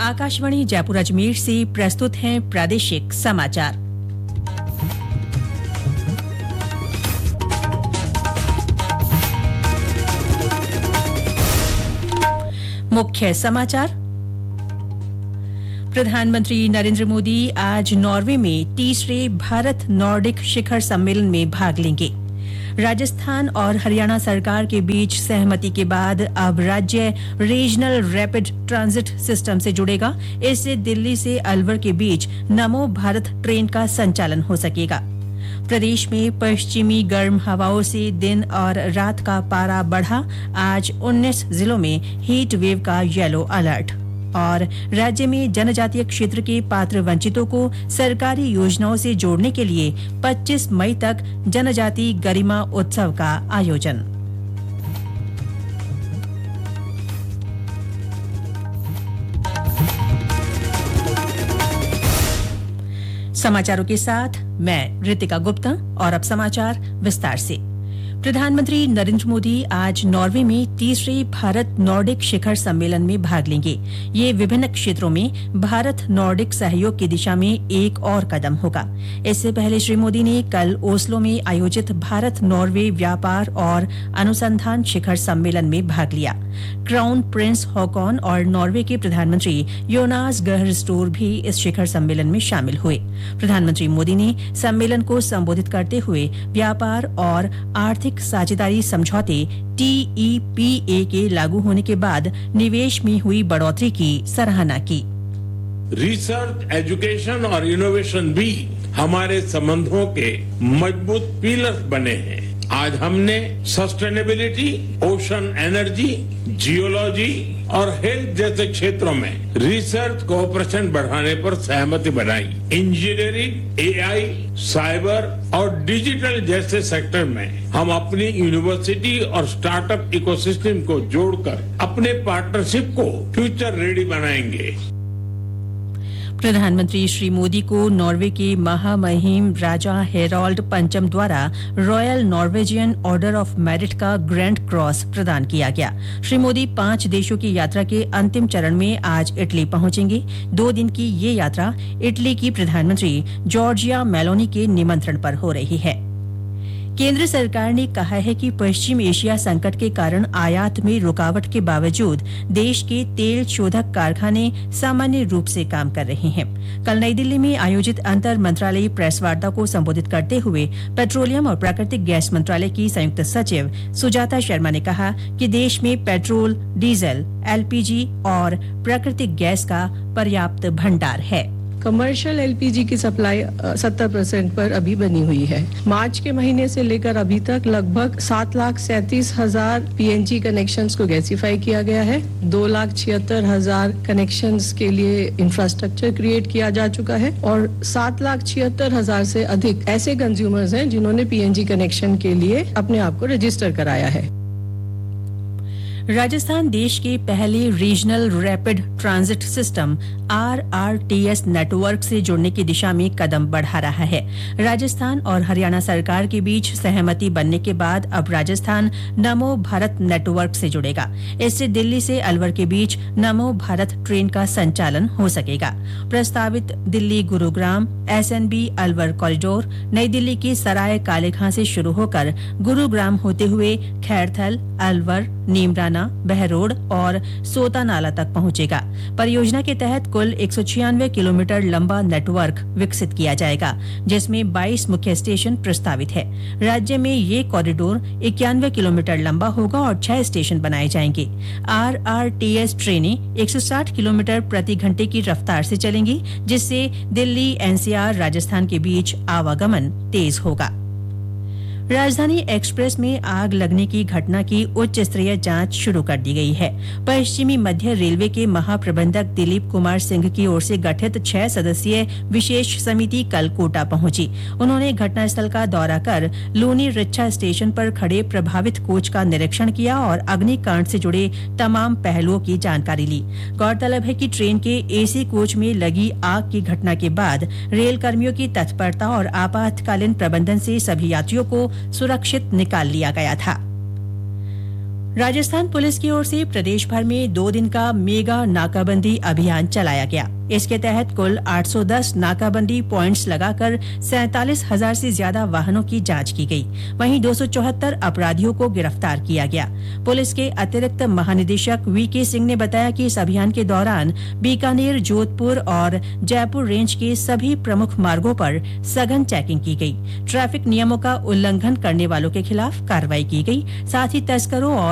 आकाशवाणी जयपुर अजमेर से प्रस्तुत हैं प्रादेशिक समाचार। मुख्य समाचार। प्रधानमंत्री नरेंद्र मोदी आज नॉर्वे में तीसरे भारत नॉर्डिक शिखर सम्मेलन में भाग लेंगे। राजस्थान और हरियाणा सरकार के बीच सहमति के बाद अब राज्य रीजनल रैपिड ट्रांजिट सिस्टम से जुड़ेगा। इससे दिल्ली से अलवर के बीच नमो भारत ट्रेन का संचालन हो सकेगा। प्रदेश में पश्चिमी गर्म हवाओं से दिन और रात का पारा बढ़ा। आज 19 जिलों में हीट वेव का येलो अलर्ट। और राज्य में जनजातीय क्षेत्र के पात्र वंचितों को सरकारी योजनाओं से जोड़ने के लिए 25 मई तक जनजाति गरिमा उत्सव का आयोजन। समाचारों के साथ मैं रितिका गुप्ता और अब समाचार विस्तार से। प्रधानमंत्री नरेंद्र मोदी आज नॉर्वे में तीसरे भारत नॉर्डिक शिखर सम्मेलन में भाग लेंगे। ये विभिन्न क्षेत्रों में भारत नॉर्डिक सहयोग की दिशा में एक और कदम होगा। इससे पहले श्री मोदी ने कल ओस्लो में आयोजित भारत नॉर्वे व्यापार और अनुसंधान शिखर सम्मेलन में भाग लिया। क्राउन प्रिंस हॉकॉन और नॉर्वे के प्रधानमंत्री योनास गहर स्टोर भी इस शिखर सम्मेलन में शामिल हुए। प्रधानमंत्री मोदी ने सम्मेलन को संबोधित करते हुए व्यापार और आर्थिक साझेदारी समझौते TEPA के लागू होने के बाद निवेश में हुई बढ़ोतरी की सराहना की। रिसर्च, एजुकेशन और इनोवेशन भी हमारे संबंधों के मजबूत पिलर्स बने हैं। आज हमने सस्टेनेबिलिटी, ओशन एनर्जी, जियोलॉजी और हेल्थ जैसे क्षेत्रों में रिसर्च कोऑपरेशन बढ़ाने पर सहमति बनाई। इंजीनियरिंग, AI, साइबर और डिजिटल जैसे सेक्टर में हम अपनी यूनिवर्सिटी और स्टार्टअप इकोसिस्टम को जोड़कर अपने पार्टनरशिप को फ्यूचर रेडी बनाएंगे। प्रधानमंत्री श्री मोदी को नॉर्वे के महामहिम राजा हेरोल्ड पंचम द्वारा royal Norwegian order of merit का ग्रैंड क्रॉस प्रदान किया गया। श्री मोदी 5 देशों की यात्रा के अंतिम चरण में आज इटली पहुंचेंगे। 2 दिन की ये यात्रा इटली की प्रधानमंत्री जॉर्जिया मेलोनी के निमंत्रण पर हो रही है। केंद्र सरकार ने कहा है कि पश्चिम एशिया संकट के कारण आयात में रुकावट के बावजूद देश के तेल शोधक कारखाने सामान्य रूप से काम कर रहे हैं। कल नई दिल्ली में आयोजित अंतर मंत्रालयी प्रेस वार्ता को संबोधित करते हुए पेट्रोलियम और प्राकृतिक गैस मंत्रालय की संयुक्त सचिव सुजाता शर्मा ने कहा कि देश में पेट्रोल, डीजल, LPG और प्राकृतिक गैस का पर्याप्त भंडार है। कमर्शियल LPG की सप्लाई 70% पर अभी बनी हुई है। मार्च के महीने से लेकर अभी तक लगभग 7,37,000 PNG कनेक्शंस को गैसीफाई किया गया है। 2,76,000 कनेक्शंस के लिए इंफ्रास्ट्रक्चर क्रिएट किया जा चुका है और 7,76,000 से अधिक ऐसे कंज्यूमर्स हैं जिन्होंने PNG कनेक्शन के लिए अपने आप को रजिस्टर कराया है। राजस्थान देश के पहले regional rapid transit system RRTS network से जुड़ने की दिशा में कदम बढ़ा रहा है। राजस्थान और हरियाणा सरकार के बीच सहमति बनने के बाद अब राजस्थान नमो भारत नेटवर्क से जुड़ेगा। इससे दिल्ली से अलवर के बीच नमो भारत ट्रेन का संचालन हो सकेगा। प्रस्तावित दिल्ली गुरुग्राम SNB अलवर कॉरिडोर नई दिल्ली के सराय कालेखां से शुरू होकर गुरुग्राम होते हुए खैरथल, अलवर, नीमराना, बहरोड और सोतानाला तक पहुंचेगा। परियोजना के तहत कुल 196 किलोमीटर लंबा नेटवर्क विकसित किया जाएगा, जिसमें 22 मुख्य स्टेशन प्रस्तावित है। राज्य में ये कॉरिडोर 91 किलोमीटर लंबा होगा और 6 स्टेशन बनाए जाएंगे। RRTS ट्रेनें 160 किलोमीटर प्रति घंटे की रफ्तार से चलेंगी, जिससे दिल्ली NCR राजस्थान के बीच आवागमन तेज होगा। राजधानी एक्सप्रेस में आग लगने की घटना की उच्च स्तरीय जांच शुरू कर दी गई है। पश्चिमी मध्य रेलवे के महाप्रबंधक दिलीप कुमार सिंह की ओर से गठित 6 सदस्यीय विशेष समिति कल कोटा पहुंची। उन्होंने घटनास्थल का दौरा कर लूनी रिच्छा स्टेशन पर खड़े प्रभावित कोच का निरीक्षण किया और अग्निकांड से जुड़े तमाम पहलुओं की जानकारी ली। गौरतलब है कि ट्रेन के AC कोच में लगी आग की घटना के बाद रेल कर्मियों की तत्परता और आपातकालीन प्रबंधन से सभी यात्रियों को सुरक्षित निकाल लिया गया था। राजस्थान पुलिस की ओर से प्रदेश भर में 2 दिन का मेगा नाकाबंदी अभियान चलाया गया। इसके तहत कुल 810 नाकाबंदी पॉइंट्स लगाकर 47,000 से ज्यादा वाहनों की जांच की गई। वहीं 274 अपराधियों को गिरफ्तार किया गया। पुलिस के अतिरिक्त महानिदेशक वीके सिंह ने बताया कि इस अभियान के दौरान बीकानेर, जोधपुर और जयपुर रेंज के सभी प्रमुख मार्गों पर सघन चेकिंग की गई। ट्रैफिक नियमों का उल्लंघन करने वालों के खिलाफ कार्रवाई की गई। साथ ही तस्करों और